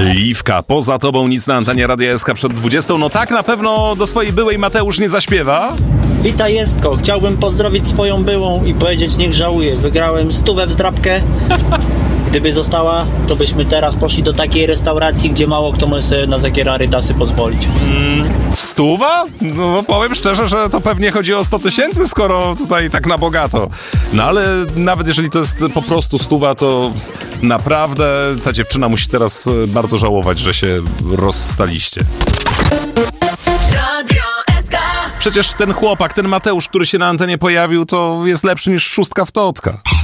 Liwka, poza tobą nic na antenie Radia SK przed 20. No tak na pewno do swojej byłej Mateusz nie zaśpiewa. Witaj Jestko, chciałbym pozdrowić swoją byłą i powiedzieć niech żałuje. Wygrałem 100 w zdrabkę. Gdyby została, to byśmy teraz poszli do takiej restauracji, gdzie mało kto może sobie na takie rarytasy pozwolić. 100? No powiem szczerze, że to pewnie chodzi o 100 000, skoro tutaj tak na bogato. No ale nawet jeżeli to jest po prostu 100, to naprawdę ta dziewczyna musi teraz bardzo żałować, że się rozstaliście. Przecież ten chłopak, ten Mateusz, który się na antenie pojawił, to jest lepszy niż 6 w Totka.